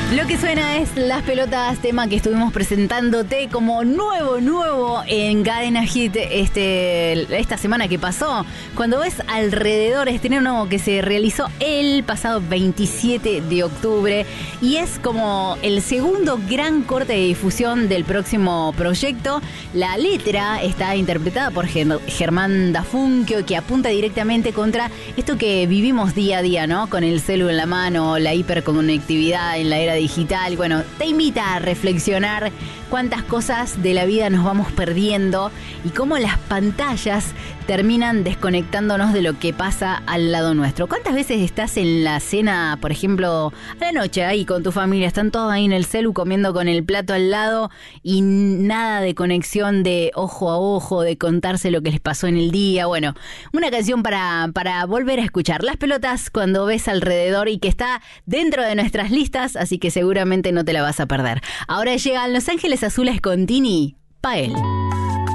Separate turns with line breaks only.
Lo que suena es Las Pelotas, tema que estuvimos presentándote como nuevo en Cadena Hit esta semana que pasó. Cuando ves alrededor, estreno que se realizó el pasado 27 de octubre y es como el segundo gran corte de difusión del próximo proyecto. La letra está interpretada por Germán Dafunquio, que apunta directamente contra esto que vivimos día a día, ¿no? Con el celu en la mano, la hiperconectividad en la era digital. Bueno, te invita a reflexionar cuántas cosas de la vida nos vamos perdiendo y cómo las pantallas terminan desconectándonos de lo que pasa al lado nuestro. ¿Cuántas veces estás en la cena, por ejemplo, a la noche ahí con tu familia? Están todos ahí en el celu comiendo con el plato al lado y nada de conexión de ojo a ojo, de contarse lo que les pasó en el día. Bueno, una canción para volver a escuchar. Las Pelotas, cuando ves alrededor, y que está dentro de nuestras listas, así que seguramente no te la vas a perder. Ahora llegan Los Ángeles Azules con Tini, pa' él.